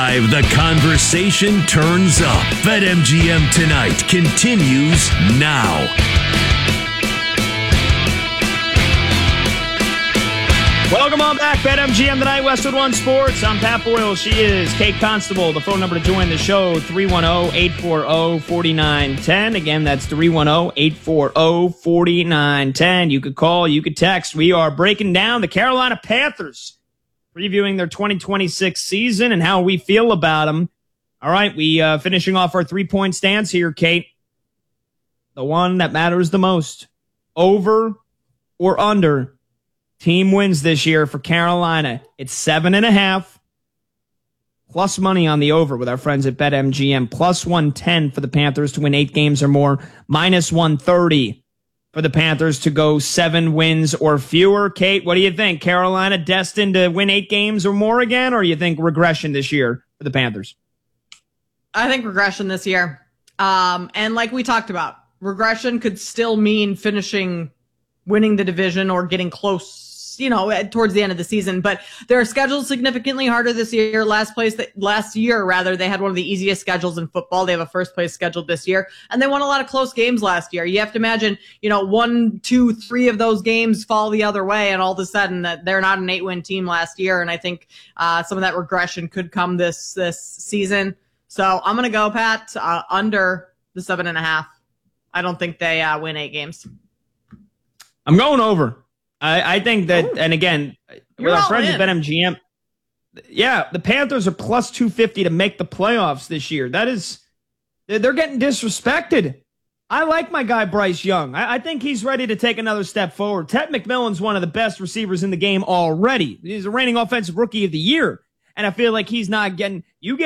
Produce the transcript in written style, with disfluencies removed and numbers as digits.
The conversation turns up. BetMGM Tonight continues now. Welcome on back, BetMGM Tonight, Westwood One Sports. I'm Pat Boyle. She is Kate Constable. The phone number to join the show, 310-840-4910. Again, that's 310-840-4910. You could call, you could text. We are breaking down the Carolina Panthers, previewing their 2026 season and how we feel about them. All right, we finishing off our 3-point stance here, Kate. The one that matters the most. Over or under team wins this year for Carolina. It's 7.5. Plus money on the over with our friends at BetMGM. Plus 110 for the Panthers to win 8 games or more. Minus 130 for the Panthers to go 7 wins or fewer. Kate, what do you think? Carolina destined to win 8 games or more again, or you think regression this year for the Panthers? I think regression this year. And like we talked about, regression could still mean winning the division or getting close, towards the end of the season. But their schedule's significantly harder this year. Last year, they had one of the easiest schedules in football. They have a first place scheduled this year, and they won a lot of close games last year. You have to imagine, 1, 2, 3 of those games fall the other way, and all of a sudden that they're not an 8-win team last year. And I think some of that regression could come this season. So I'm going to go, Pat, under the 7.5. I don't think they win 8 games. I'm going over. I think that, and again, with our friends at BetMGM, the Panthers are plus 250 to make the playoffs this year. They're getting disrespected. I like my guy Bryce Young. I think he's ready to take another step forward. Ted McMillan's one of the best receivers in the game already. He's a reigning offensive rookie of the year, and I feel like he's not getting.